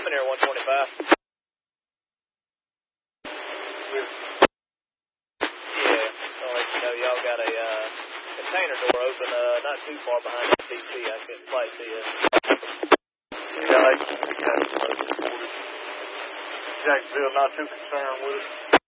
coming here, 125. Yeah, I'll let you know y'all got a container door open not too far behind the PC. I couldn't quite see it. Jacksonville not too concerned with it.